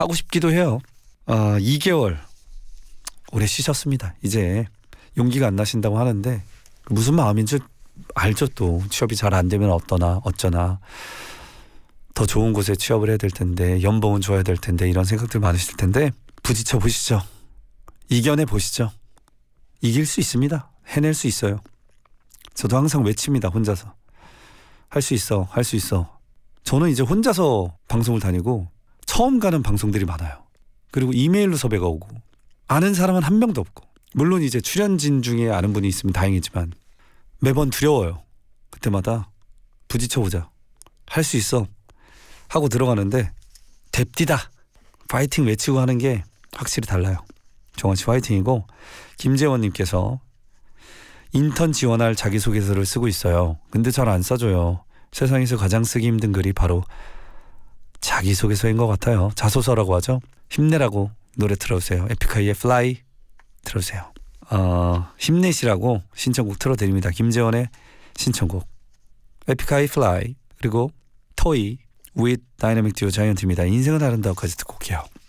하고 싶기도 해요. 2개월 오래 쉬셨습니다. 이제 용기가 안 나신다고 하는데 무슨 마음인지 알죠. 또 취업이 잘 안 되면 어쩌나 더 좋은 곳에 취업을 해야 될 텐데 연봉은 줘야 될 텐데 이런 생각들 많으실 텐데 부딪혀 보시죠. 이겨내 보시죠. 이길 수 있습니다. 해낼 수 있어요. 저도 항상 외칩니다. 혼자서. 할 수 있어. 할 수 있어. 저는 이제 혼자서 방송을 다니고 처음 가는 방송들이 많아요. 그리고 이메일로 섭외가 오고 아는 사람은 한 명도 없고 물론 이제 출연진 중에 아는 분이 있으면 다행이지만 매번 두려워요. 그때마다 부딪혀보자. 할 수 있어. 하고 들어가는데 됩디다. 파이팅 외치고 하는 게 확실히 달라요. 정원씨 파이팅이고 김재원님께서 인턴 지원할 자기소개서를 쓰고 있어요. 근데 잘 안 써줘요. 세상에서 가장 쓰기 힘든 글이 바로 자기소개서인 것 같아요. 자소서라고 하죠. 힘내라고 노래 틀어주세요. 에픽하이의 Fly 틀어주세요. 힘내시라고 신청곡 틀어드립니다. 김재원의 신청곡 에픽하이 Fly 그리고 토이 with 다이나믹 듀오 자이언트입니다. 인생은 아름다워까지 듣고 올게요.